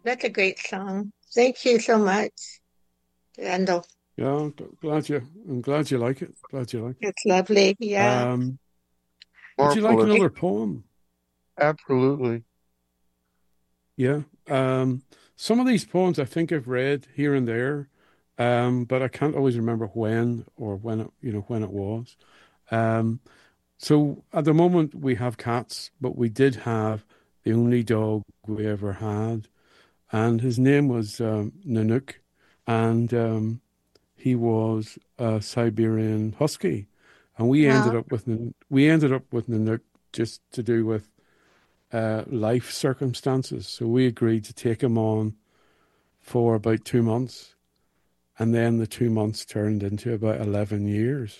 That's a great song. Thank you so much, Randall. Yeah, I'm glad you like it. Glad you like it. It's lovely. Yeah. Um, would you like Marvelous. I- another poem? Absolutely. Yeah. Some of these poems I think I've read here and there, but I can't always remember when it was. Um, so at the moment we have cats, but we did have the only dog we ever had, and his name was Nanook, and he was a Siberian Husky, and Well, we ended up with Nanook just to do with life circumstances. So we agreed to take him on for about 2 months, and then the 2 months turned into about 11 years.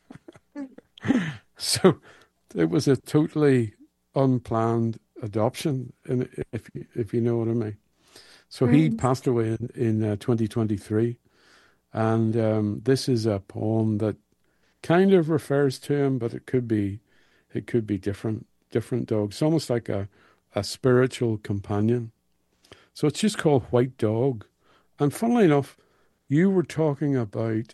So it was a totally unplanned adoption, and if you know what I mean. So he mm, passed away in 2023, and this is a poem that kind of refers to him, but it could be different dogs, almost like a spiritual companion. So it's just called White Dog. And funnily enough, you were talking about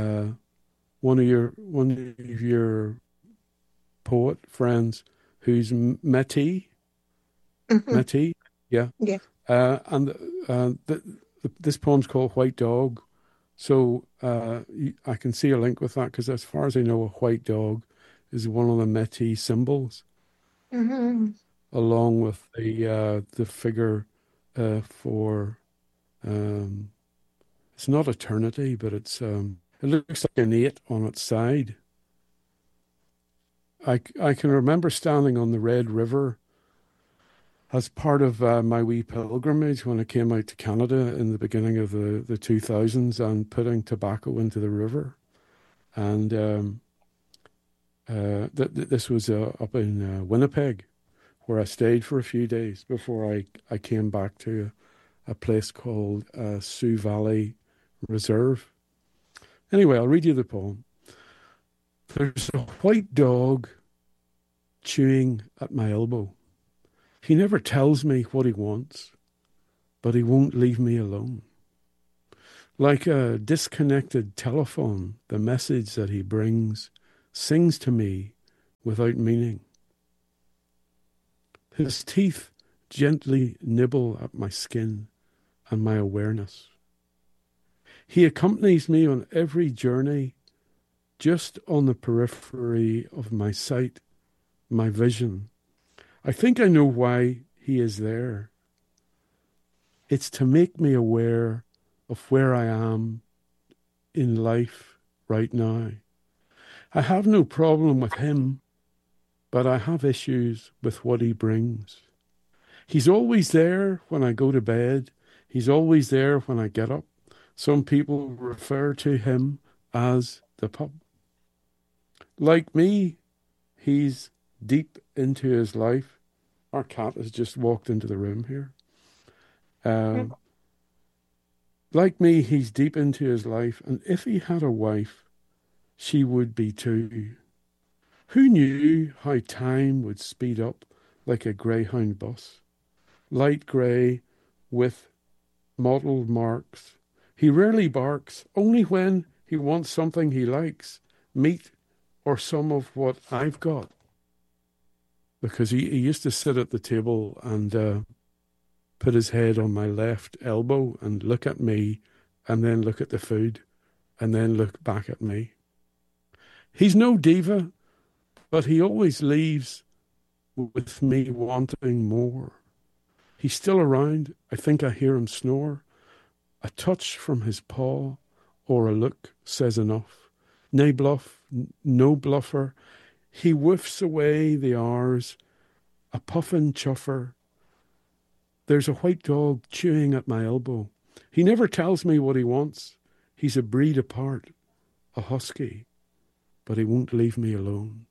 one of your poet friends who's mhm. Métis, yeah. Yeah. And this poem's called White Dog. So I can see a link with that because, as far as I know, a white dog is one of the Métis symbols, Hmm. along with the figure for um, it's not eternity, but it looks like an eight on its side. I can remember standing on the Red River as part of my wee pilgrimage when I came out to Canada in the beginning of the 2000s and putting tobacco into the river. And this was up in Winnipeg, where I stayed for a few days before I came back to a place called Sioux Valley Reserve. Anyway, I'll read you the poem. There's a white dog chewing at my elbow. He never tells me what he wants, but he won't leave me alone. Like a disconnected telephone, the message that he brings sings to me without meaning. His teeth gently nibble at my skin and my awareness. He accompanies me on every journey, just on the periphery of my sight, my vision. I think I know why he is there. It's to make me aware of where I am in life right now. I have no problem with him, but I have issues with what he brings. He's always there when I go to bed. He's always there when I get up. Some people refer to him as the pup. Like me, he's deep into his life. Our cat has just walked into the room here. Um, like me, he's deep into his life, and if he had a wife, she would be too. Who knew how time would speed up like a greyhound bus? Light grey with mottled marks. He rarely barks, only when he wants something he likes, meat or some of what I've got. Because he used to sit at the table and put his head on my left elbow and look at me and then look at the food and then look back at me. He's no diva, but he always leaves with me wanting more. He's still around. I think I hear him snore. A touch from his paw or a look says enough. Nay bluff, no bluffer. He whiffs away the hours, a puffin chuffer. There's a white dog chewing at my elbow. He never tells me what he wants. He's a breed apart, a husky, but he won't leave me alone.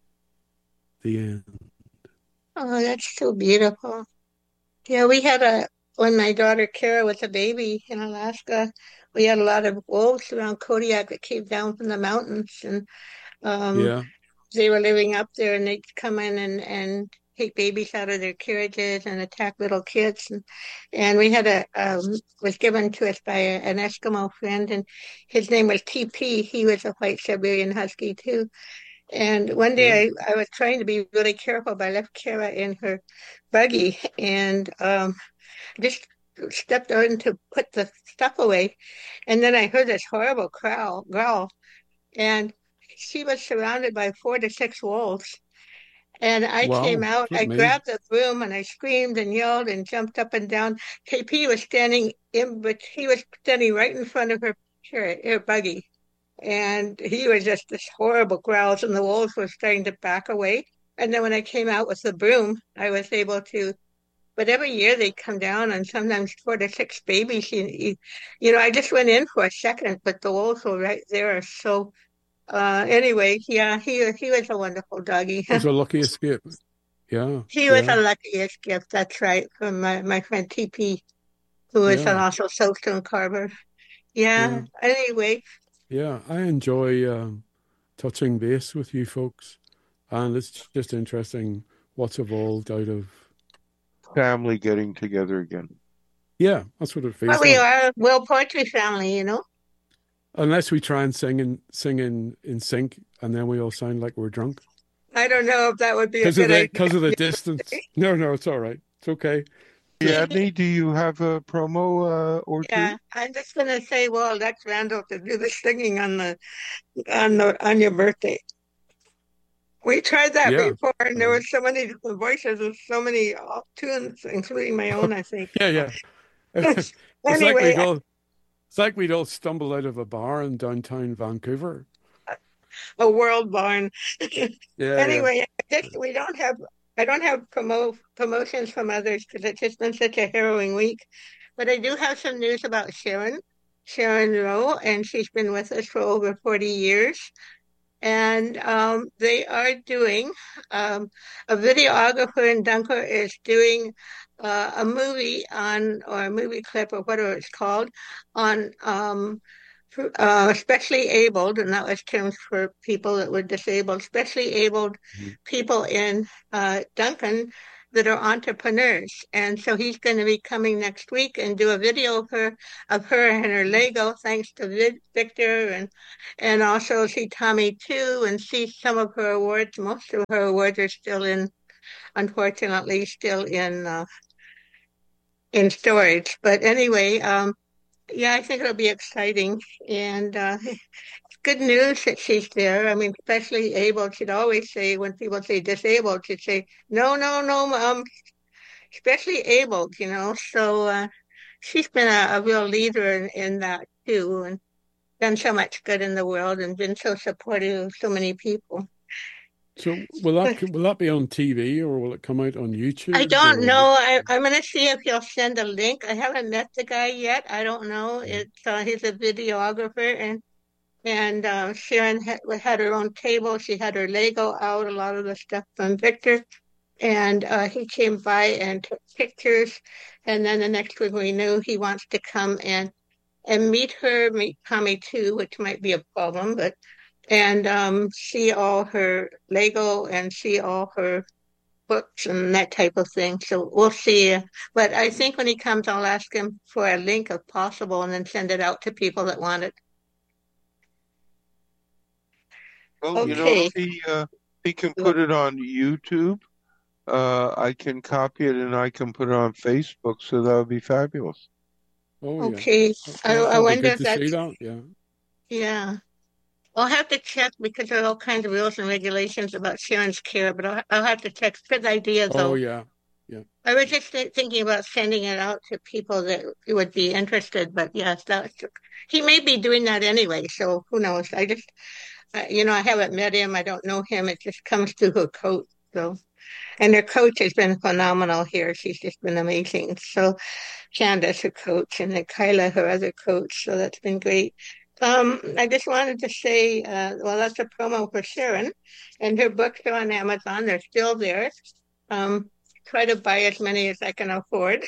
The end. Oh, that's so beautiful. Yeah, when my daughter Kara was a baby in Alaska, we had a lot of wolves around Kodiak that came down from the mountains, and um, Yeah. they were living up there, and they'd come in and take babies out of their carriages and attack little kids. And we had was given to us by an Eskimo friend, and his name was TP. He was a white Siberian Husky too. And one day Right. I was trying to be really careful, but I left Kara in her buggy and just stepped on to put the stuff away. And then I heard this horrible growl, and she was surrounded by 4 to 6 wolves. And I came Wow. out, Flip I me. grabbed the broom and I screamed and yelled and jumped up and down. KP was standing but he was standing right in front of her buggy. And he was just this horrible growls, and the wolves were starting to back away. And then when I came out with the broom, I was able to, but every year they come down and sometimes 4 to 6 babies. I just went in for a second, but the wolves were right there. So anyway, yeah, he was a wonderful doggy. It was a lucky escape. Yeah. He was Yeah. a luckiest gift, that's right, from my friend TP, who is Yeah. also soapstone carver. Yeah, Yeah. anyway, Yeah. I enjoy touching base with you folks. And it's just interesting what's evolved out of, Family getting together again. yeah, that's what it well, feels we like. are a Will Poetry family. Unless we try and sing in sync and then we all sound like we're drunk. I don't know if that would be a Because of good the idea. because of the distance. No, no, it's all right. It's okay. Just Yadney, do you have a promo or Yeah, two? I'm just gonna say, well, that's Randall to do the singing on your birthday. We tried that yeah. before, and there Um, was so many different voices and so many off tunes, including my own, I think. yeah, yeah. It's like Anyway, we'd all stumble out of a bar in downtown Vancouver. a world barn. Yeah, yeah. Anyway, I don't have promotions from others because it's just been such a harrowing week. But I do have some news about Sharon Rowe, and she's been with us for over 40 years. And they are doing a videographer in Dunker is doing a movie or a movie clip or whatever it's called on especially abled, and that was terms for people that were disabled, especially abled Mhm. people in Duncan that are entrepreneurs. And so he's going to be coming next week and do a video of her and her Lego, thanks to Victor, and also see Tommy too, and see some of her awards. Most of her awards are unfortunately, still in storage. But anyway, yeah, I think it'll be exciting. And good news that she's there. I mean, especially able. She'd always say, when people say disabled, she'd say, no, no, no, especially abled. So she's been a real leader in that too, and done so much good in the world and been so supportive of so many people. So will that be on TV or will it come out on I YouTube don't or know. I'm going to see if he'll send a link. I haven't met the guy yet. I don't know. He's a videographer, and Sharon had her own table. She had her Lego out, a lot of the stuff from Victor. And he came by and took pictures. And then the next thing we knew, he wants to come and meet Tommy too, which might be a problem, and see all her Lego and see all her books and that type of thing. So we'll see. But I think when he comes, I'll ask him for a link if possible, and then send it out to people that want it. Well, Okay. if he can put it on YouTube, I can copy it and I can put it on Facebook, so that would be fabulous. oh yeah. Okay. I That'll be wonder good if to see that's, that. Yeah. yeah. I'll have to check because there are all kinds of rules and regulations about Sharon's care, but I'll have to check. Good idea, Oh though. yeah. Yeah. I was just thinking about sending it out to people that would be interested, but yes, he may be doing that anyway, so who knows? I haven't met him. I don't know him. It just comes through her coach. So, and her coach has been phenomenal here. She's just been amazing. So, Candace, her coach, and then Kyla, her other coach. So that's been great. I just wanted to say, well, that's a promo for Sharon, and her books are on Amazon. They're still there. Um, Try to buy as many as I can afford.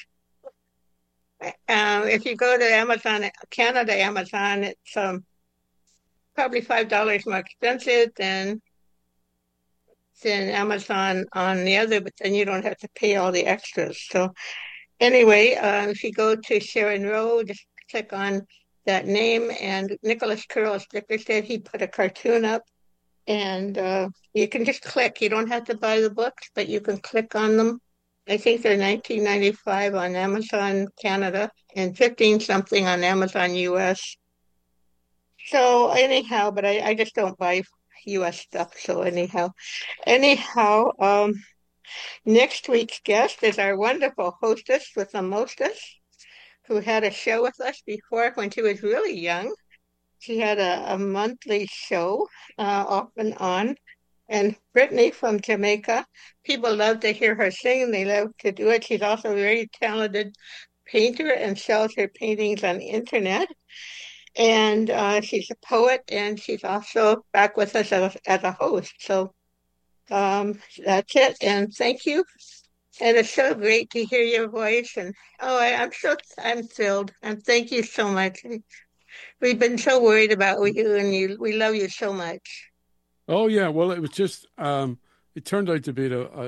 If you go to Amazon, Canada Amazon, it's probably $5 more expensive than than Amazon on the other, but then you don't have to pay all the extras. So anyway, if you go to Sharon Rowe, just click on that name. And Nicholas Curl, as Victor said, he put a cartoon up, and you can just click. You don't have to buy the books, but you can click on them. I think they're 19.95 on Amazon Canada and 15 something on Amazon US. So anyhow, but I just don't buy US stuff. So anyhow, next week's guest is our wonderful hostess with the mostest, who had a show with us before when she was really young. She had a monthly show off and on. And Brittany from Jamaica, people love to hear her sing. They love to do it. She's also a very talented painter and sells her paintings on the internet. And she's a poet, and she's also back with us as a host. So that's it. And thank you. And it's so great to hear your voice. And I'm thrilled. And thank you so much. We've been so worried about you, and we love you so much. Oh yeah, well it was just it turned out to be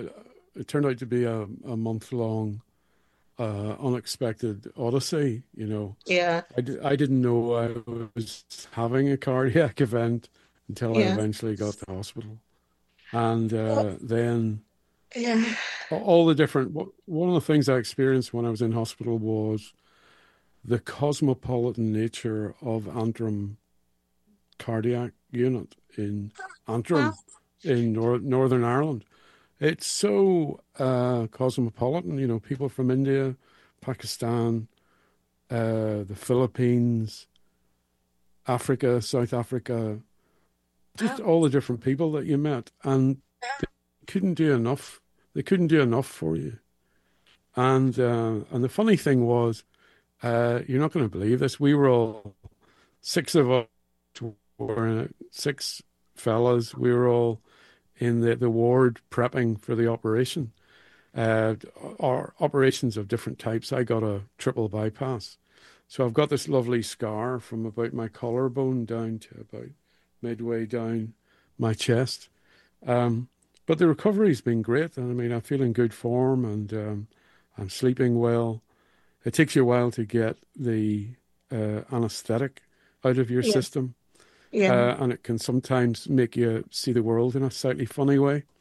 a month long unexpected odyssey, you know. Yeah, I didn't know I was having a cardiac event until I yeah, eventually got to hospital. And then yeah. all the different, one of the things I experienced when I was in hospital was the cosmopolitan nature of Antrim Cardiac Unit in Antrim in Northern Ireland. It's so cosmopolitan, you know, people from India, Pakistan, the Philippines, Africa, South Africa, just all the different people that you met, and they couldn't do enough. They couldn't do enough for you. And the funny thing was, you're not going to believe this. We were all six of us were six fellas. We were all in the ward prepping for the operation. Or operations of different types. I got a triple bypass. So I've got this lovely scar from about my collarbone down to about midway down my chest. But the recovery's been great. And I mean, I feel in good form, and I'm sleeping well. It takes you a while to get the anesthetic out of your Yeah, system. yeah, And it can sometimes make you see the world in a slightly funny way.